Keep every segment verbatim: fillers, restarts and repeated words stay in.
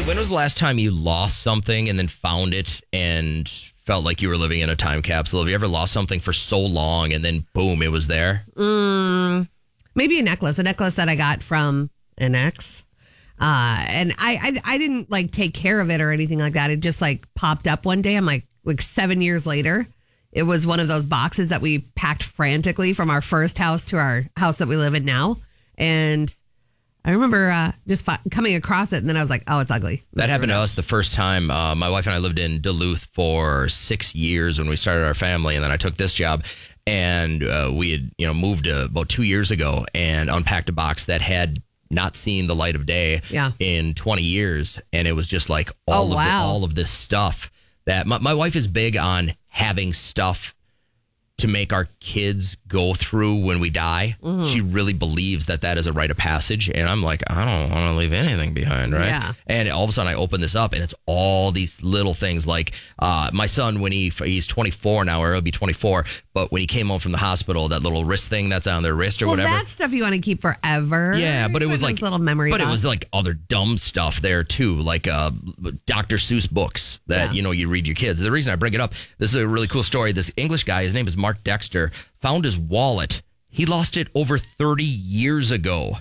when was the last time you lost something and then found it and felt like you were living in a time capsule? Have you ever lost something for so long and then boom, it was there? Mm, maybe a necklace, a necklace that I got from an ex. Uh, and I, I, I didn't like take care of it or anything like that. It just like popped up one day. I'm like, like seven years later, it was one of those boxes that we packed frantically from our first house to our house that we live in now. And I remember uh, just fi- coming across it, and then I was like, oh, it's ugly. That happened to us the first time. Uh, my wife and I lived in Duluth for six years when we started our family, and then I took this job. And uh, we had, you know, moved uh, about two years ago and unpacked a box that had not seen the light of day yeah. in twenty years. And it was just like all, oh, of, wow. the, all of this stuff that my, my wife is big on having stuff to make our kids go through when we die. Mm-hmm. She really believes that that is a rite of passage. And I'm like, I don't want to leave anything behind, right? Yeah. And all of a sudden I open this up and it's all these little things like uh, my son, when he he's twenty-four now, or he'll be twenty-four, but when he came home from the hospital, that little wrist thing that's on their wrist or well, whatever. That stuff you want to keep forever. Yeah, but it was like little memory. But box. it was like other dumb stuff there too, like uh, Doctor Seuss books that, yeah. you know, you read your kids. The reason I bring it up, this is a really cool story. This English guy, his name is Mark Dexter, found his wallet. He lost it over thirty years ago.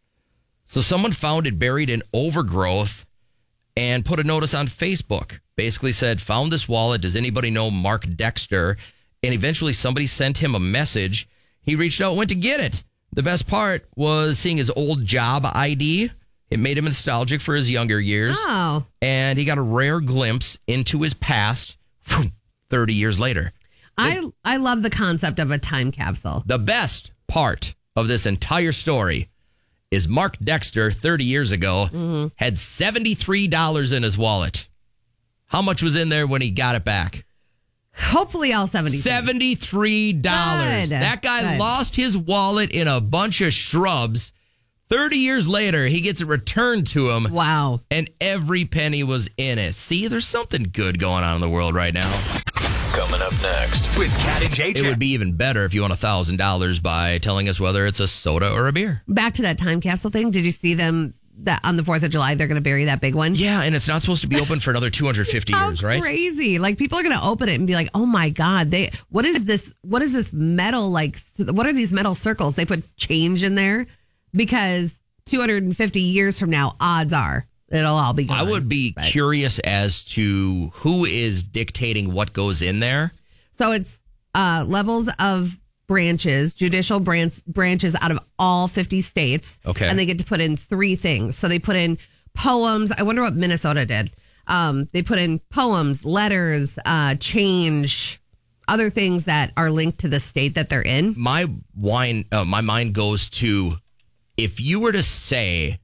So someone found it buried in overgrowth and put a notice on Facebook. Basically said, found this wallet. Does anybody know Mark Dexter? And eventually somebody sent him a message. He reached out, went to get it. The best part was seeing his old job I D. It made him nostalgic for his younger years. Oh. And he got a rare glimpse into his past thirty years later. I I love the concept of a time capsule. The best part of this entire story is Mark Dexter, thirty years ago, mm-hmm. had seventy-three dollars in his wallet. How much was in there when he got it back? Hopefully all seventy-three. seventy-three dollars. Good. That guy Good. lost his wallet in a bunch of shrubs. thirty years later, he gets it returned to him. Wow. And every penny was in it. See, there's something good going on in the world right now. Coming up next with Cat and J J. It would be even better if you won one thousand dollars by telling us whether it's a soda or a beer. Back to that time capsule thing. Did you see them that on the fourth of July, they're going to bury that big one? Yeah, and it's not supposed to be open for another two hundred fifty How years, right? Crazy. Like people are going to open it and be like, oh my God, they what is this? What is this metal like? What are these metal circles? They put change in there because two hundred fifty years from now, odds are it'll all be gone. I would be but. curious as to who is dictating what goes in there. So it's uh, levels of branches, judicial branch, branches out of all fifty states. Okay. And they get to put in three things. So they put in poems. I wonder what Minnesota did. Um, they put in poems, letters, uh, change, other things that are linked to the state that they're in. My wine, uh, my mind goes to if you were to say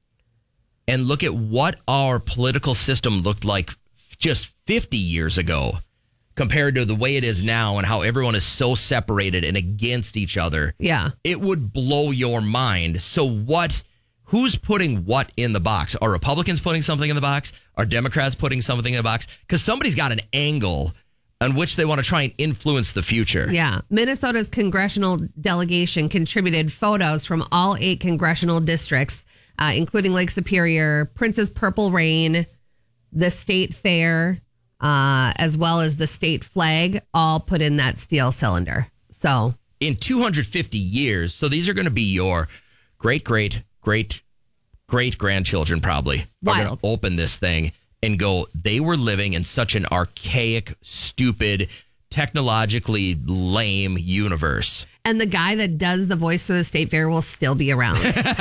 and look at what our political system looked like just fifty years ago compared to the way it is now and how everyone is so separated and against each other. Yeah. It would blow your mind. So what, who's putting what in the box? Are Republicans putting something in the box? Are Democrats putting something in the box? Because somebody's got an angle on which they want to try and influence the future. Yeah. Minnesota's congressional delegation contributed photos from all eight congressional districts, uh, including Lake Superior, Prince's Purple Rain, the state fair, uh, as well as the state flag, all put in that steel cylinder. So in two hundred fifty years, so these are going to be your great, great, great, great grandchildren probably are going Wild. to open this thing and go, they were living in such an archaic, stupid, technologically lame universe. And the guy that does the voice for the state fair will still be around.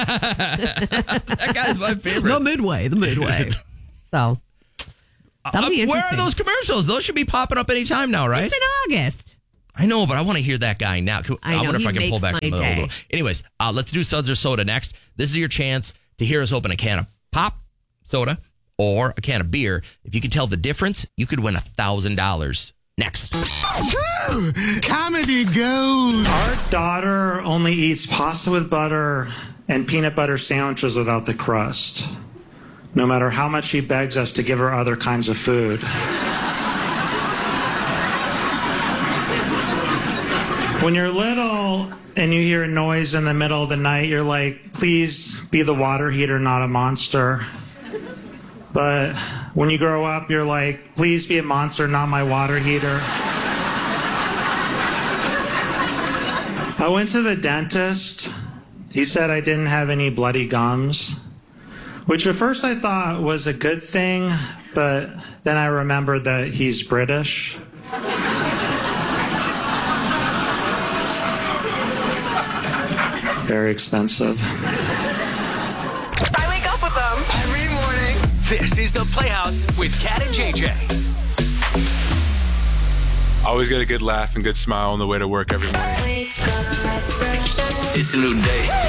That guy's my favorite. The Midway, the Midway. So that'll be Uh, where interesting. are those commercials? Those should be popping up anytime now, right? It's in August. I know, but I want to hear that guy now. I I know, wonder if he I can pull makes back some my of the day. old. Anyways, uh, let's do Suds or Soda next. This is your chance to hear us open a can of pop soda or a can of beer. If you can tell the difference, you could win one thousand dollars. Next. Comedy gold. Our daughter only eats pasta with butter and peanut butter sandwiches without the crust, no matter how much she begs us to give her other kinds of food. When you're little and you hear a noise in the middle of the night, you're like, please be the water heater, not a monster. But when you grow up, you're like, please be a monster, not my water heater. I went to the dentist. He said I didn't have any bloody gums, which at first I thought was a good thing, but then I remembered that he's British. Very expensive. I wake up with them every morning. This is the Playhouse with Cat and J J. Always get a good laugh and good smile on the way to work every morning. It's a new day.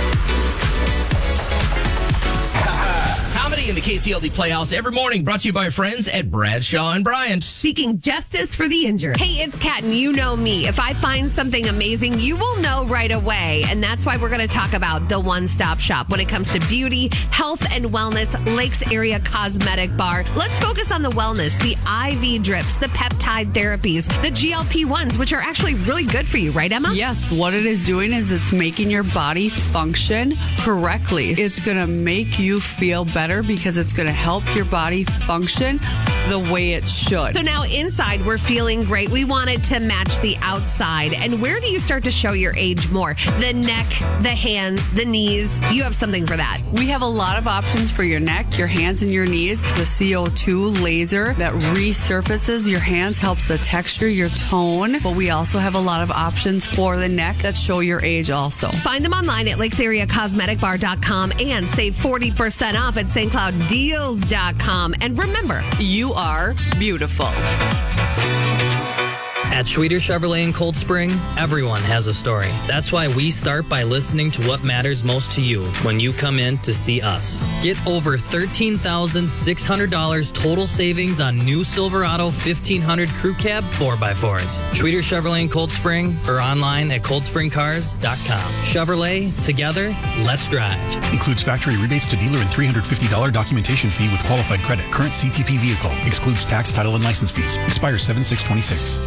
Comedy in the K C L D Playhouse every morning, brought to you by our friends at Bradshaw and Bryant. Seeking justice for the injured. Hey, it's Kat, and you know me. If I find something amazing, you will know right away. And that's why we're going to talk about the one-stop shop when it comes to beauty, health, and wellness. Lakes Area Cosmetic Bar. Let's focus on the wellness, the I V drips, the peptide therapies, the G L P ones, which are actually really good for you, right, Emma? Yes, what it is doing is it's making your body function correctly. It's going to make you feel better because it's going to help your body function the way it should. So now inside, we're feeling great. We want it to match the outside. And where do you start to show your age more? The neck, the hands, the knees. You have something for that. We have a lot of options for your neck, your hands, and your knees. The C O two laser that resurfaces your hands helps the texture, your tone. But we also have a lot of options for the neck that show your age also. Find them online at lakes area cosmetic bar dot com and save forty percent off at Saint Cloud Deals dot com. And remember, you are beautiful. At Schweeder Chevrolet in Cold Spring, everyone has a story. That's why we start by listening to what matters most to you when you come in to see us. Get over thirteen thousand six hundred dollars total savings on new Silverado fifteen hundred Crew Cab four by fours. Schweeder Chevrolet in Cold Spring or online at cold spring cars dot com. Chevrolet, together, let's drive. Includes factory rebates to dealer and three hundred fifty dollars documentation fee with qualified credit. Current C T P vehicle. Excludes tax, title, and license fees. Expires seven six twenty-six.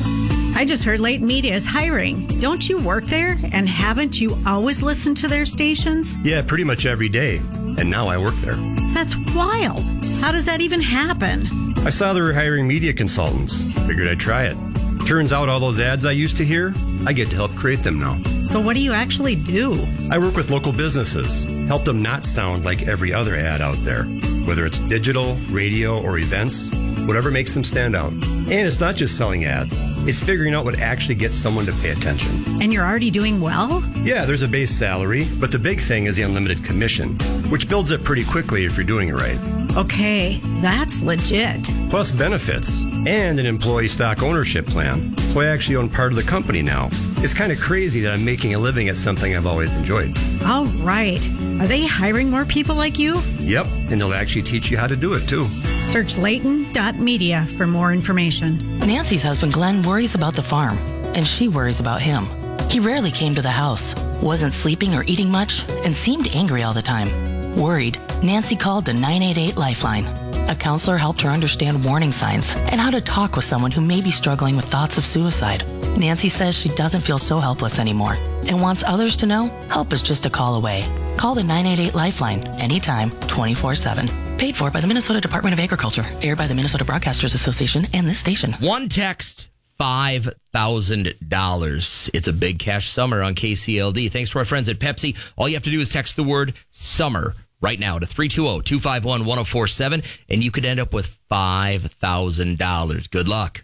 I just heard Leighton Media is hiring. Don't you work there? And haven't you always listened to their stations? Yeah, pretty much every day. And now I work there. That's wild. How does that even happen? I saw they were hiring media consultants. Figured I'd try it. Turns out all those ads I used to hear, I get to help create them now. So what do you actually do? I work with local businesses, help them not sound like every other ad out there. Whether it's digital, radio, or events, whatever makes them stand out. And it's not just selling ads. It's figuring out what actually gets someone to pay attention. And you're already doing well? Yeah, there's a base salary, but the big thing is the unlimited commission, which builds up pretty quickly if you're doing it right. Okay, that's legit. Plus benefits and an employee stock ownership plan. So I actually own part of the company now. It's kind of crazy that I'm making a living at something I've always enjoyed. All right. Are they hiring more people like you? Yep, and they'll actually teach you how to do it too. Search Leighton dot media for more information. Nancy's husband Glenn worries about the farm, and she worries about him. He rarely came to the house, wasn't sleeping or eating much, and seemed angry all the time. Worried, Nancy called the nine eight eight Lifeline. A counselor helped her understand warning signs and how to talk with someone who may be struggling with thoughts of suicide. Nancy says she doesn't feel so helpless anymore and wants others to know help is just a call away. Call the nine eight eight Lifeline anytime, twenty-four seven. Paid for by the Minnesota Department of Agriculture. Aired by the Minnesota Broadcasters Association and this station. One text, five thousand dollars. It's a big cash summer on K C L D. Thanks to our friends at Pepsi. All you have to do is text the word summer right now to three two zero, two five one, one zero four seven, and you could end up with five thousand dollars. Good luck.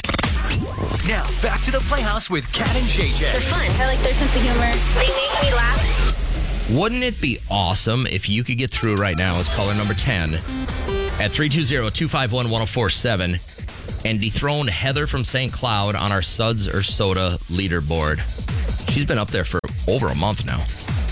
Now, back to the Playhouse with Cat and J J. They're fun. I like their sense of humor. They make me laugh. Wouldn't it be awesome if you could get through right now as caller number ten at three two zero, two five one, one zero four seven and dethrone Heather from Saint Cloud on our Suds or Soda leaderboard? She's been up there for over a month now.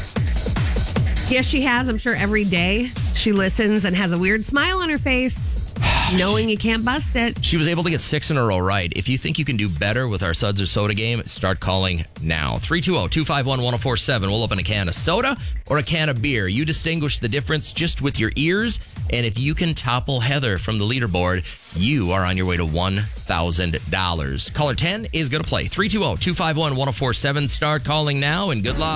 Yes, she has. I'm sure every day she listens and has a weird smile on her face, knowing you can't bust it. She was able to get six in a row right. If you think you can do better with our Suds or Soda game, start calling now. three two zero, two five one, one zero four seven. We'll open a can of soda or a can of beer. You distinguish the difference just with your ears. And if you can topple Heather from the leaderboard, you are on your way to one thousand dollars. Caller ten is going to play. three two zero, two five one, one zero four seven. Start calling now and good luck.